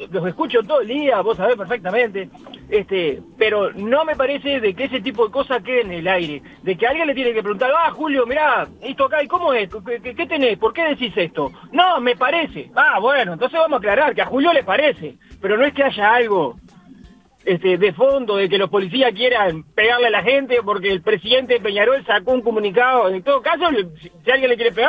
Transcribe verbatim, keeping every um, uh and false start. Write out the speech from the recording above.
los escucho todo el día, vos sabés perfectamente, este, pero no me parece de que ese tipo de cosas queden en el aire, de que alguien le tiene que preguntar, ah, Julio, mirá, esto acá, ¿y cómo es? ¿Qué, qué, qué tenés? ¿Por qué decís esto? No, me parece. Ah, bueno, entonces vamos a aclarar que a Julio le parece, pero no es que haya algo este, de fondo, de que los policías quieran pegarle a la gente porque el presidente Peñarol sacó un comunicado. En todo caso, si alguien le quiere pegar,